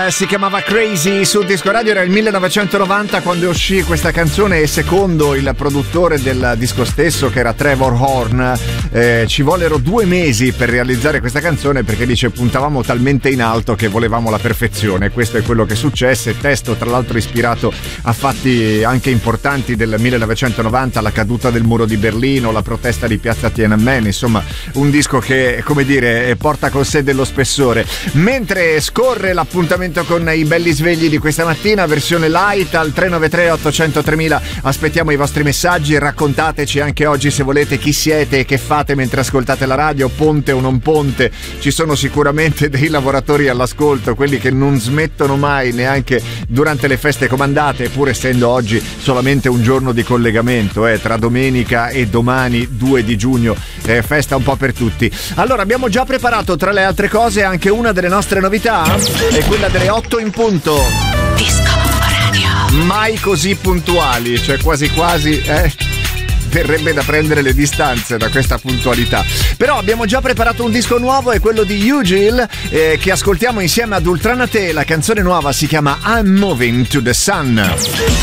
si chiamava Crazy su Disco Radio, era il 1990 quando uscì questa canzone e secondo il produttore del disco stesso, che era Trevor Horn, ci vollero 2 mesi per realizzare questa canzone, perché dice puntavamo talmente in alto che volevamo la perfezione. Questo è quello che successe. Testo tra l'altro ispirato a fatti anche importanti del 1990, la caduta del muro di Berlino, la protesta di piazza Tiananmen, insomma un disco che, come dire, porta con sé dello spessore. Mentre scorre l'appuntamento con i belli svegli di questa mattina, versione light al 393 800 3000, aspettiamo i vostri messaggi, raccontateci anche oggi se volete chi siete e che fate mentre ascoltate la radio, ponte o non ponte. Ci sono sicuramente dei lavoratori all'ascolto, quelli che non smettono mai neanche durante le feste comandate, pur essendo oggi solamente un giorno di collegamento, tra domenica e domani 2 di giugno, festa un po' per tutti. Allora, abbiamo già preparato tra le altre cose anche una delle nostre novità, è quella delle 8 in punto. Disco Radio. Mai così puntuali, cioè quasi quasi verrebbe da prendere le distanze da questa puntualità. Però abbiamo già preparato un disco nuovo, è quello di Ugil, che ascoltiamo insieme ad Ultranate. La canzone nuova si chiama I'm Moving to the Sun.